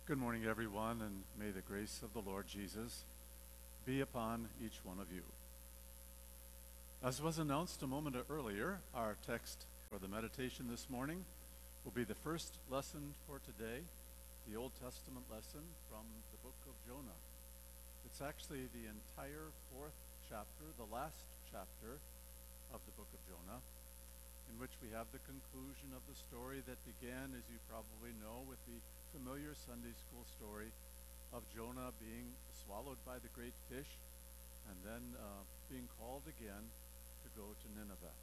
Good morning, everyone, and may the grace of the Lord Jesus be upon each one of you. As was announced a moment earlier, our text for the meditation this morning will be the first lesson for today, the Old Testament lesson from the book of Jonah. It's actually the entire fourth chapter, the last chapter of the book of Jonah, in which we have the conclusion of the story that began, as you probably know, with the familiar Sunday school story of Jonah being swallowed by the great fish and then being called again to go to Nineveh.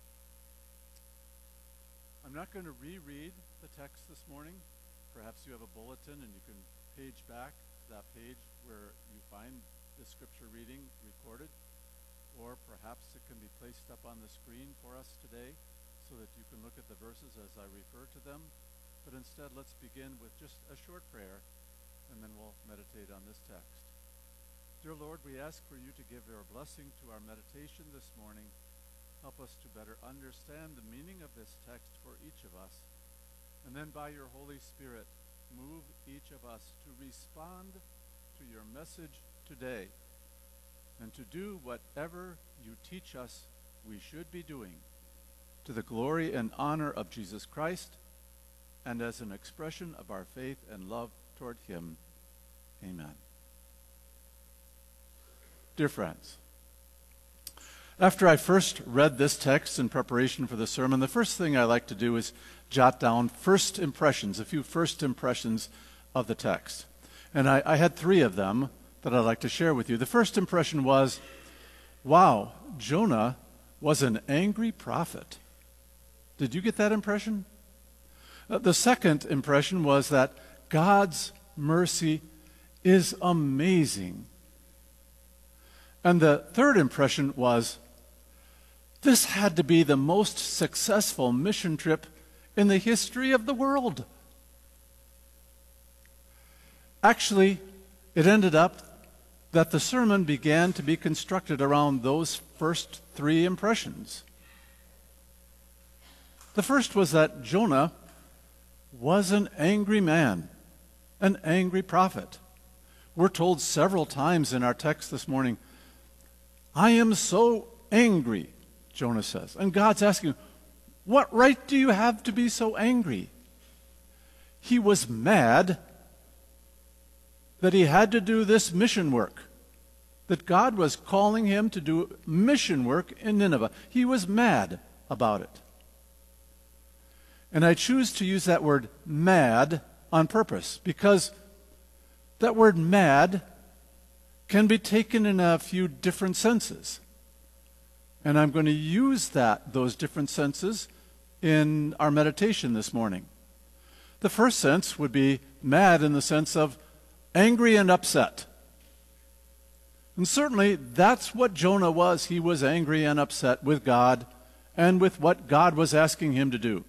I'm not going to reread the text this morning. Perhaps you have a bulletin and you can page back to that page where you find the scripture reading recorded, or perhaps it can be placed up on the screen for us today so that you can look at the verses as I refer to them. But instead, let's begin with just a short prayer, and then we'll meditate on this text. Dear Lord, we ask for you to give your blessing to our meditation this morning. Help us to better understand the meaning of this text for each of us, and then by your Holy Spirit, move each of us to respond to your message today, and to do whatever you teach us we should be doing, to the glory and honor of Jesus Christ, and as an expression of our faith and love toward him. Amen. Dear friends, after I first read this text in preparation for the sermon, the first thing I like to do is jot down first impressions, a few first impressions of the text. And I had three of them that I'd like to share with you. The first impression was, wow, Jonah was an angry prophet. Did you get that impression? The second impression was that God's mercy is amazing. And the third impression was, this had to be the most successful mission trip in the history of the world. Actually, it ended up that the sermon began to be constructed around those first three impressions. The first was that Jonah was an angry man, an angry prophet. We're told several times in our text this morning, I am so angry, Jonah says. And God's asking, what right do you have to be so angry? He was mad that he had to do this mission work, that God was calling him to do mission work in Nineveh. He was mad about it. And I choose to use that word mad on purpose because that word mad can be taken in a few different senses. And I'm going to use those different senses in our meditation this morning. The first sense would be mad in the sense of angry and upset. And certainly that's what Jonah was. He was angry and upset with God and with what God was asking him to do.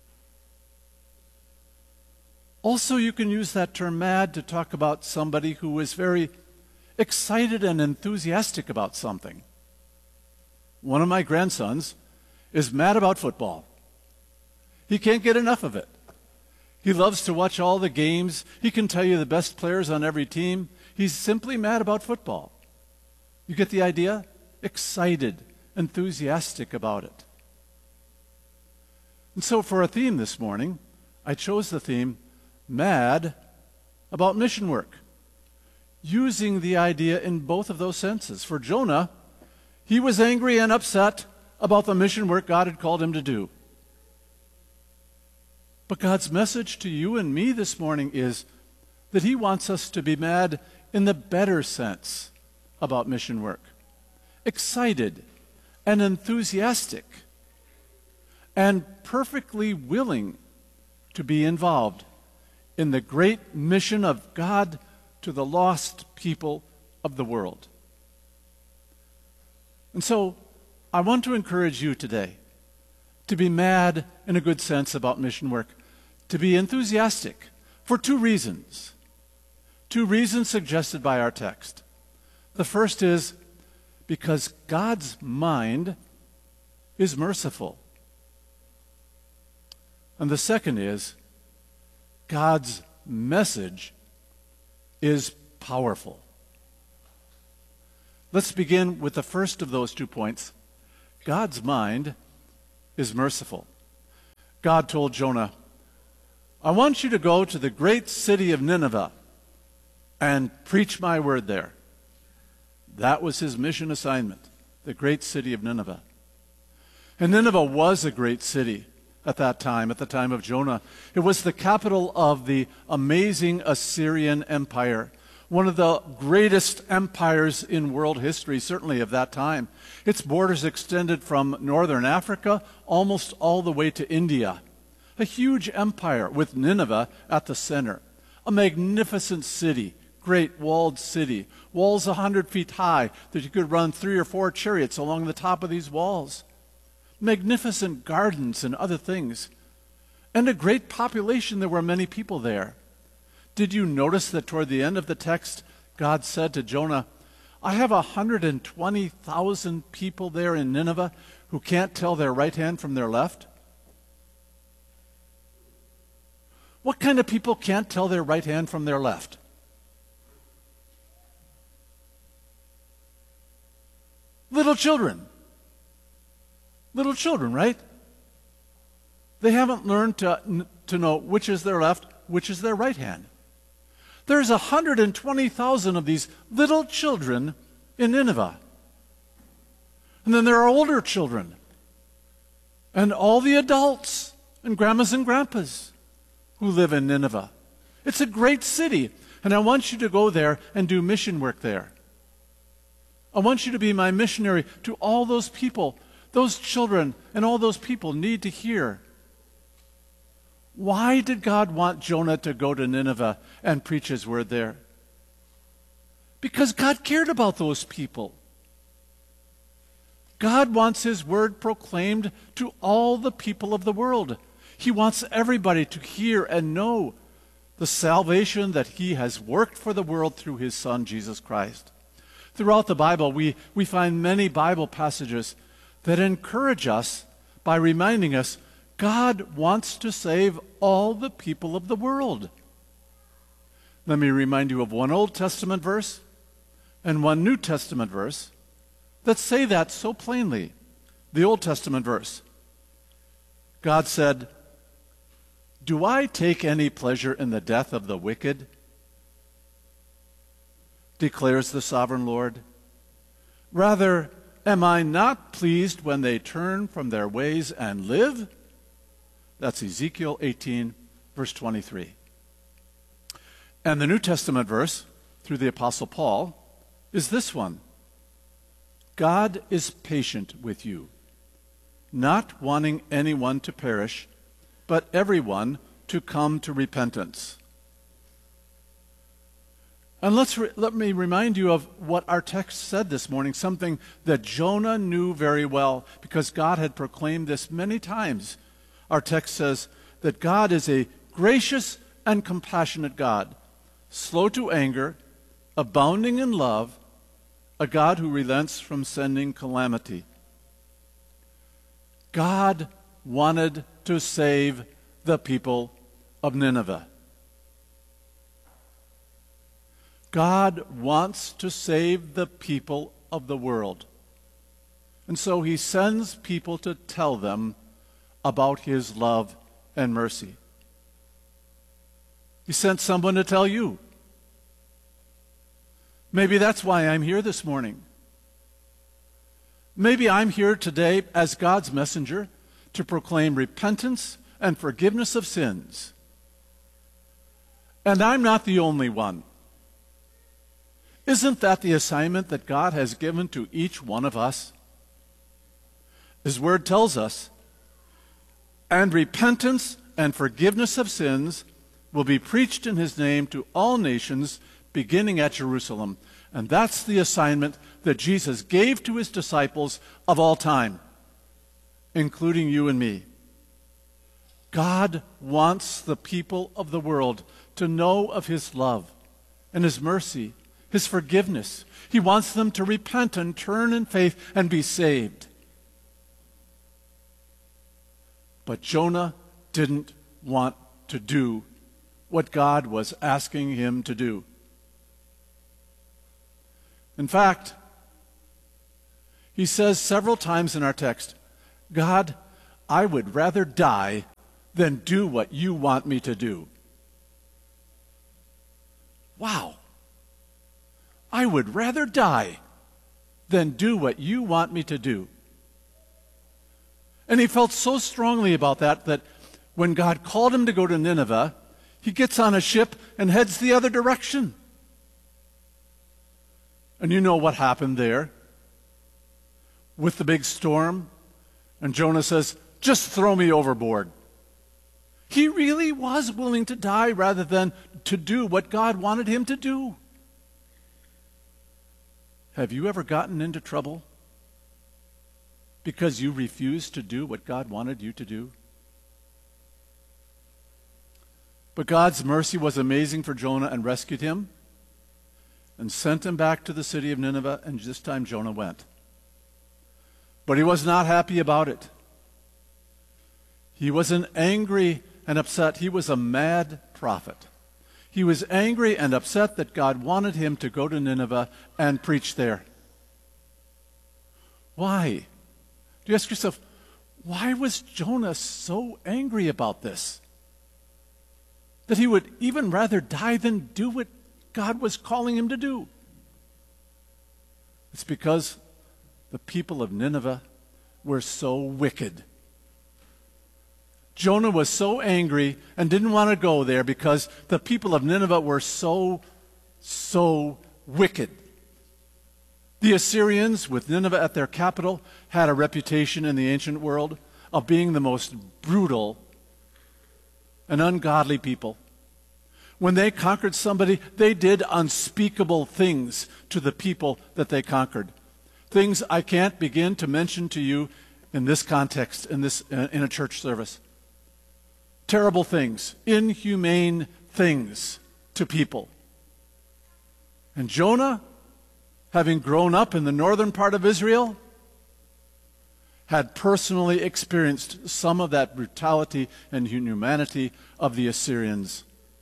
Also, you can use that term mad to talk about somebody who is very excited and enthusiastic about something. One of my grandsons is mad about football. He can't get enough of it. He loves to watch all the games. He can tell you the best players on every team. He's simply mad about football. You get the idea? Excited, enthusiastic about it. And so for a theme this morning, I chose the theme mad about mission work, using the idea in both of those senses. For Jonah, he was angry and upset about the mission work God had called him to do. But God's message to you and me this morning is that he wants us to be mad in the better sense about mission work. Excited and enthusiastic and perfectly willing to be involved in the great mission of God to the lost people of the world. And so I want to encourage you today to be mad in a good sense about mission work, to be enthusiastic for two reasons. Two reasons suggested by our text. The first is because God's mind is merciful. And the second is God's message is powerful. Let's begin with the first of those 2 points. God's mind is merciful. God told Jonah, I want you to go to the great city of Nineveh and preach my word there. That was his mission assignment, the great city of Nineveh. And Nineveh was a great city at that time, at the time of Jonah. It was the capital of the amazing Assyrian Empire, one of the greatest empires in world history, certainly of that time. Its borders extended from northern Africa almost all the way to India. A huge empire with Nineveh at the center. A magnificent city, great walled city. Walls 100 feet high that you could run 3 or 4 chariots along the top of these walls. Magnificent gardens and other things. And a great population. There were many people there. Did you notice that toward the end of the text, God said to Jonah, I have 120,000 people there in Nineveh who can't tell their right hand from their left? What kind of people can't tell their right hand from their left? Little children. Little children, right? They haven't learned to know which is their left, which is their right hand. There's 120,000 of these little children in Nineveh. And then there are older children. And all the adults and grandmas and grandpas who live in Nineveh. It's a great city. And I want you to go there and do mission work there. I want you to be my missionary to all those people. Those children and all those people need to hear. Why did God want Jonah to go to Nineveh and preach his word there? Because God cared about those people. God wants his word proclaimed to all the people of the world. He wants everybody to hear and know the salvation that he has worked for the world through his Son, Jesus Christ. Throughout the Bible, we find many Bible passages that encourage us by reminding us God wants to save all the people of the world. Let me remind you of one Old Testament verse and one New Testament verse that say that so plainly. The Old Testament verse. God said, do I take any pleasure in the death of the wicked? Declares the sovereign Lord. Rather, am I not pleased when they turn from their ways and live? That's Ezekiel 18, verse 23. And the New Testament verse, through the Apostle Paul, is this one. God is patient with you, not wanting anyone to perish, but everyone to come to repentance. And let me remind you of what our text said this morning, something that Jonah knew very well, because God had proclaimed this many times. Our text says that God is a gracious and compassionate God, slow to anger, abounding in love, a God who relents from sending calamity. God wanted to save the people of Nineveh. God wants to save the people of the world. And so he sends people to tell them about his love and mercy. He sent someone to tell you. Maybe that's why I'm here this morning. Maybe I'm here today as God's messenger to proclaim repentance and forgiveness of sins. And I'm not the only one. Isn't that the assignment that God has given to each one of us? His word tells us, and repentance and forgiveness of sins will be preached in his name to all nations, beginning at Jerusalem. And that's the assignment that Jesus gave to his disciples of all time, including you and me. God wants the people of the world to know of his love and his mercy, his forgiveness. He wants them to repent and turn in faith and be saved. But Jonah didn't want to do what God was asking him to do. In fact, he says several times in our text, God, I would rather die than do what you want me to do. Wow. I would rather die than do what you want me to do. And he felt so strongly about that when God called him to go to Nineveh, he gets on a ship and heads the other direction. And you know what happened there with the big storm. And Jonah says, just throw me overboard. He really was willing to die rather than to do what God wanted him to do. Have you ever gotten into trouble because you refused to do what God wanted you to do? But God's mercy was amazing for Jonah and rescued him and sent him back to the city of Nineveh, and this time Jonah went. But he was not happy about it. He wasn't angry and upset. He was a mad prophet. He was angry and upset that God wanted him to go to Nineveh and preach there. Why? Do you ask yourself, why was Jonah so angry about this? That he would even rather die than do what God was calling him to do? It's because the people of Nineveh were so wicked. Jonah was so angry and didn't want to go there because the people of Nineveh were so wicked. The Assyrians, with Nineveh at their capital, had a reputation in the ancient world of being the most brutal and ungodly people. When they conquered somebody, they did unspeakable things to the people that they conquered. Things I can't begin to mention to you in this context, in a church service. Terrible things, inhumane things to people. And Jonah, having grown up in the northern part of Israel, had personally experienced some of that brutality and inhumanity of the Assyrians.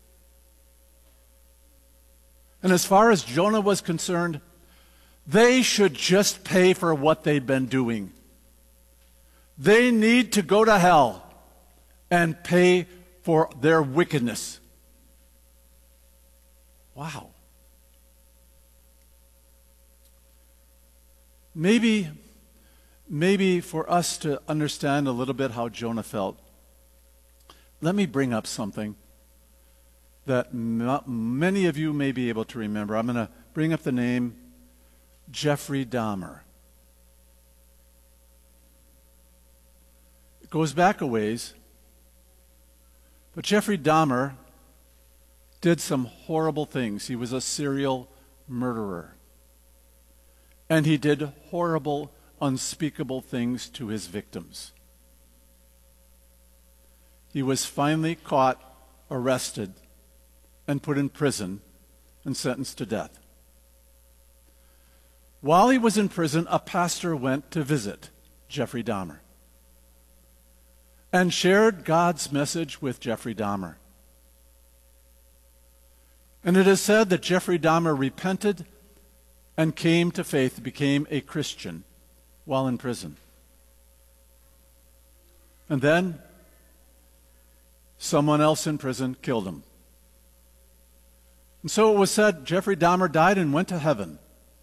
And as far as Jonah was concerned, they should just pay for what they've been doing. They need to go to hell and pay for their wickedness. Wow. Maybe for us to understand a little bit how Jonah felt, let me bring up something that many of you may be able to remember. I'm going to bring up the name Jeffrey Dahmer. It goes back a ways, but Jeffrey Dahmer did some horrible things. He was a serial murderer. And he did horrible, unspeakable things to his victims. He was finally caught, arrested, and put in prison and sentenced to death. While he was in prison, a pastor went to visit Jeffrey Dahmer and shared God's message with Jeffrey Dahmer. And it is said that Jeffrey Dahmer repented and came to faith, became a Christian while in prison. And then someone else in prison killed him. And so it was said Jeffrey Dahmer died and went to heaven.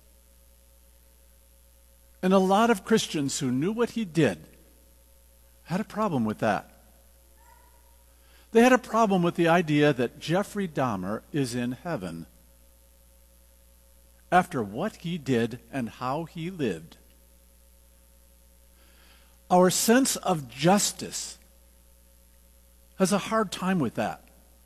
And a lot of Christians who knew what he did had a problem with that. They had a problem with the idea that Jeffrey Dahmer is in heaven after what he did and how he lived. Our sense of justice has a hard time with that.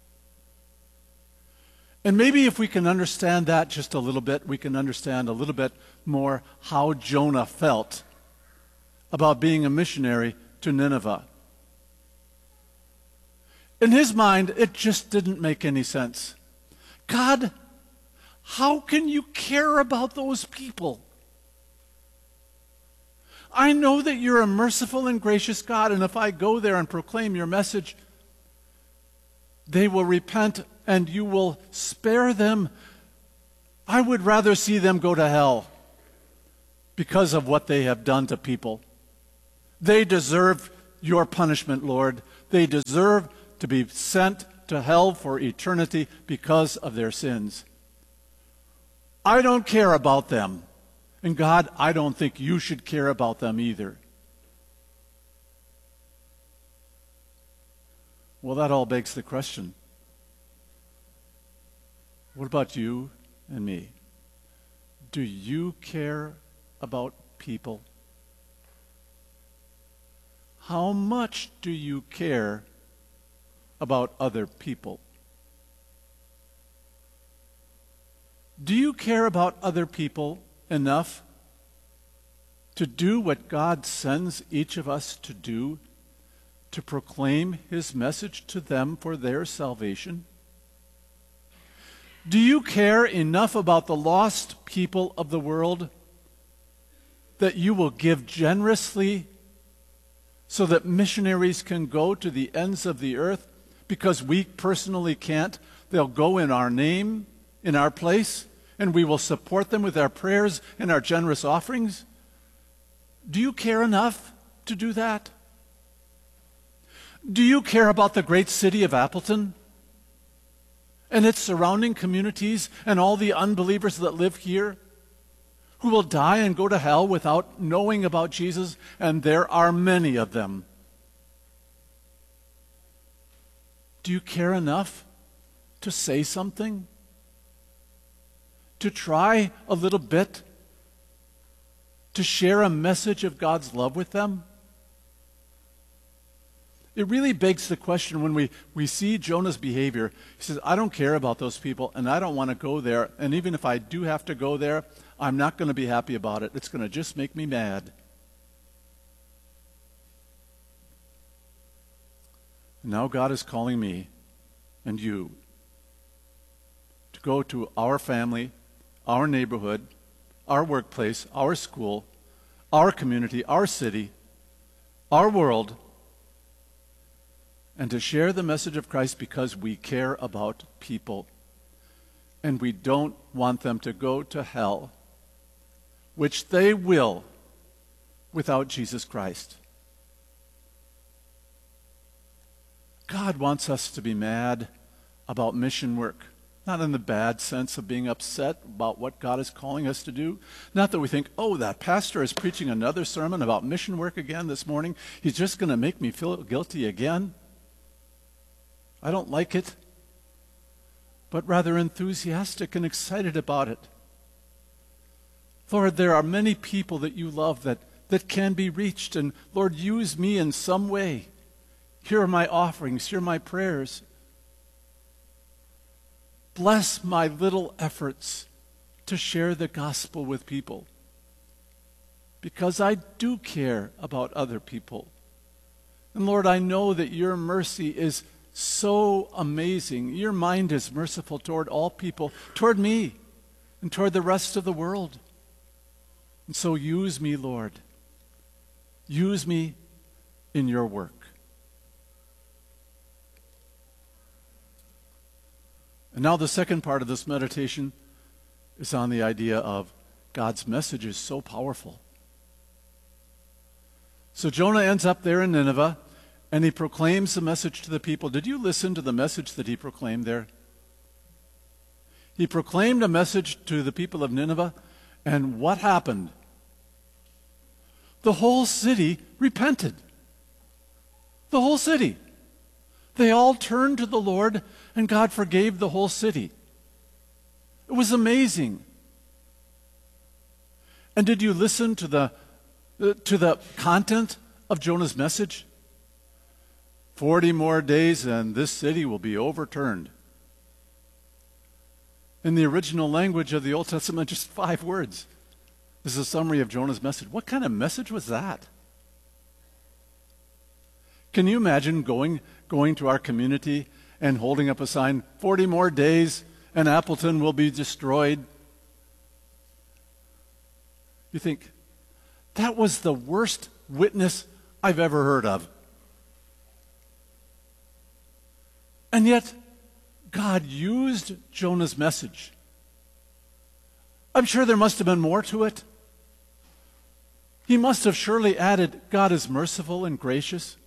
And maybe if we can understand that just a little bit, we can understand a little bit more how Jonah felt about being a missionary to Nineveh. In his mind, it just didn't make any sense. God, how can you care about those people? I know that you're a merciful and gracious God, and if I go there and proclaim your message, they will repent and you will spare them I would rather see them go to hell because of what they have done to people. They deserve your punishment, Lord. They deserve to be sent to hell for eternity because of their sins. I don't care about them. And God, I don't think you should care about them either. Well, that all begs the question. What about you and me? Do you care about people? How much do you care about other people? Do you care about other people enough to do what God sends each of us to do, to proclaim his message to them for their salvation? Do you care enough about the lost people of the world that you will give generously so that missionaries can go to the ends of the earth? Because we personally can't, they'll go in our name, in our place, and we will support them with our prayers and our generous offerings. Do you care enough to do that? Do you care about the great city of Appleton and its surrounding communities and all the unbelievers that live here who will die and go to hell without knowing about Jesus? And there are many of them. Do you care enough to say something? To try a little bit? To share a message of God's love with them? It really begs the question when we see Jonah's behavior. He says, I don't care about those people, and I don't want to go there. And even if I do have to go there, I'm not going to be happy about it. It's going to just make me mad. And now God is calling me and you to go to our family, our neighborhood, our workplace, our school, our community, our city, our world, and to share the message of Christ because we care about people. And we don't want them to go to hell, which they will without Jesus Christ. God wants us to be mad about mission work. Not in the bad sense of being upset about what God is calling us to do. Not that we think, oh, that pastor is preaching another sermon about mission work again this morning. He's just going to make me feel guilty again. I don't like it, but rather enthusiastic and excited about it. Lord, there are many people that you love that can be reached, and Lord, use me in some way. Here are my offerings, here are my prayers. Bless my little efforts to share the gospel with people, because I do care about other people. And Lord, I know that your mercy is so amazing. Your mind is merciful toward all people, toward me, and toward the rest of the world. And so use me, Lord. Use me in your work. And now the second part of this meditation is on the idea of God's message is so powerful. So Jonah ends up there in Nineveh, and he proclaims the message to the people. Did you listen to the message that he proclaimed there? He proclaimed a message to the people of Nineveh, and what happened? The whole city repented. The whole city. They all turned to the Lord, and God forgave the whole city. It was amazing. And did you listen to the content of Jonah's message? 40 more days and this city will be overturned. In the original language of the Old Testament, just 5 words. This is a summary of Jonah's message. What kind of message was that? Can you imagine going to our community and holding up a sign, 40 more days and Appleton will be destroyed? You think, that was the worst witness I've ever heard of. And yet, God used Jonah's message I'm sure there must have been more to it. He must have surely added, God is merciful and gracious.